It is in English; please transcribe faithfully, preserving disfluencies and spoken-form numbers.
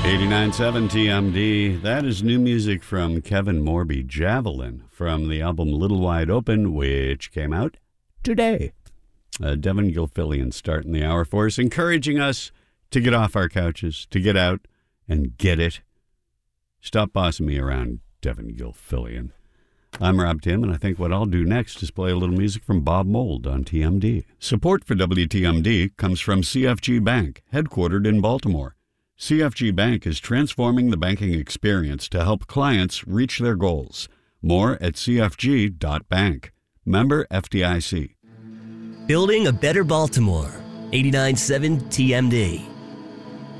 eighty-nine point seven T M D. That is new music from Kevin Morby, Javelin, from the album Little Wide Open, which came out today. Uh, Devin Gilfillian starting the hour for us, encouraging us to get off our couches, to get out and get it. Stop bossing me around, Devin Gilfillian. I'm Rob Tim, and I think what I'll do next is play a little music from Bob Mould on T M D. Support for W T M D comes from C F G Bank, headquartered in Baltimore. C F G Bank is transforming the banking experience to help clients reach their goals. More at c f g dot bank. Member F D I C. Building a better Baltimore. eighty-nine point seven T M D.